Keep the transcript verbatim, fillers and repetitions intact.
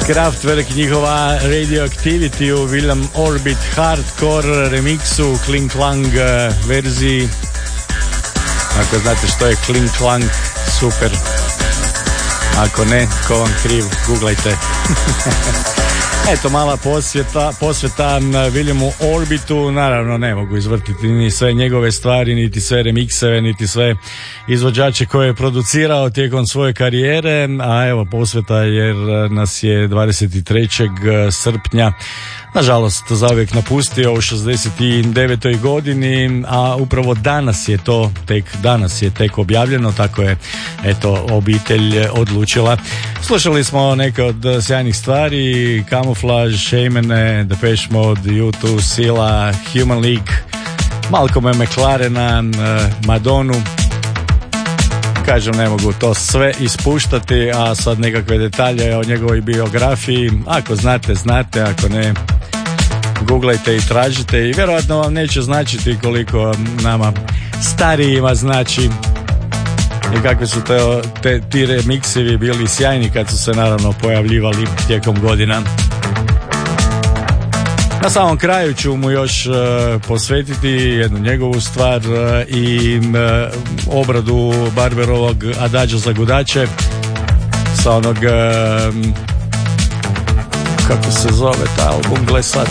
Kraftwerk, njihova Radioactivity u William Orbit Hardcore remixu, Kling Klang verziji. Ako znate što je Kling Klang, super. Ako ne, ko vam kriv, googlajte. Eto, mala posveta, posveta Williamu Orbitu. Naravno, ne mogu izvrtiti ni sve njegove stvari, niti sve remikseve, niti sve izvođače koje je producirao tijekom svoje karijere, a evo posveta jer nas je dvadeset trećeg srpnja nažalost zauvijek napustio u šezdeset devetoj godini, a upravo danas je to tek danas je tek objavljeno, tako je eto obitelj odlučila. Slušali smo neke od sjajnih stvari: Camouflage, Shemane, Depeche Mode, U dva, Sila, Human League, Malcolma McLarena, Madonu. Kažem, ne mogu to sve ispuštati, a sad nekakve detalje o njegovoj biografiji, ako znate, znate, ako ne, googlajte i tražite, i vjerojatno vam neće značiti koliko nama starijima znači i kakvi su te, te, ti remiksevi bili sjajni kad su se naravno pojavljivali tijekom godina. Na samom kraju ću mu još uh, posvetiti jednu njegovu stvar uh, i uh, obradu Barberovog Adagio za gudače sa onog uh, kako se zove ta album, gle sad